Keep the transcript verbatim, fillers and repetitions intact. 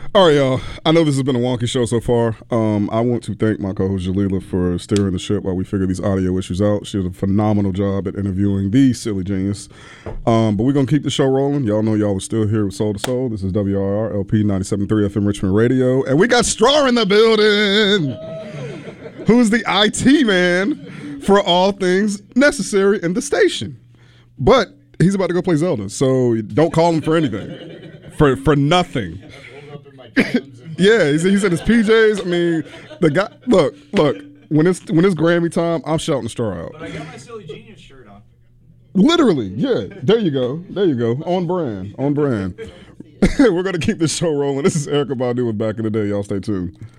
All right, y'all. I know this has been a wonky show so far. Um, I want to thank my co-host Jalila for steering the ship while we figure these audio issues out. She did a phenomenal job at interviewing the silly genius. Um, but we're going to keep the show rolling. Y'all know y'all are still here with Soul to Soul. This is W R R L P ninety-seven point three F M Richmond Radio. And we got Straw in the building. Who's the I T man for all things necessary in the station. But he's about to go play Zelda, so don't call him for anything. For, for nothing. Yeah, he's, he's in his P Js. I mean, the guy. Look, look. When it's when it's Grammy time, I'm shouting Straw out. But I got my Silly Genius shirt on. Literally, yeah. There you go. There you go. On brand. On brand. We're gonna keep this show rolling. This is Erykah Badu with Back in the Day. Y'all stay tuned.